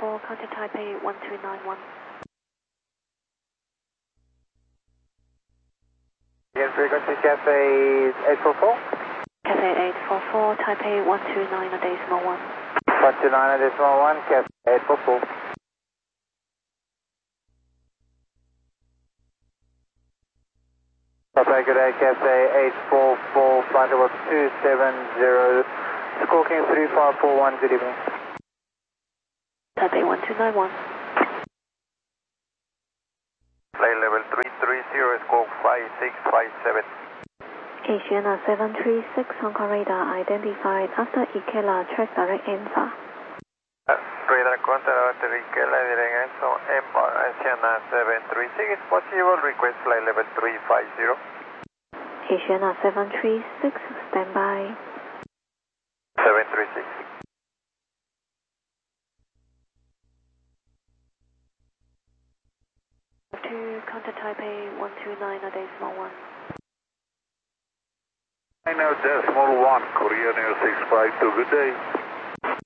844, contact Taipei 1291. Again, frequency Cathay 844. Cathay 844, Taipei 129.1. 129.1, Cathay 844. Cathay, good day, Cathay 844, flight level 270, Squawking 3541, good evening. Taipei 1291. Flight level 330, squawk 5657. Asiana 736, Hong Kong radar identified after Ikela, track direct answer. Radar contact after Ikela, direct answer, Empire, Asiana 736, possible request flight level 350. Asiana 736, standby. 736. To contact Taipei 129.1. 90.1, Korean Air 652, good day.